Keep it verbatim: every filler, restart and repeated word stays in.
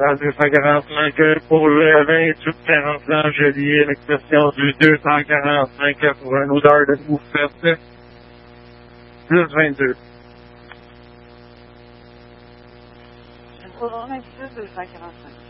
à deux cent quarante-cinq pour le vingt-huit quarante ans, je lis l'expression du deux cent quarante-cinq pour une odeur de bouffette. Plus vingt-deux. Je ne trouve vingt-six deux cent quarante-cinq.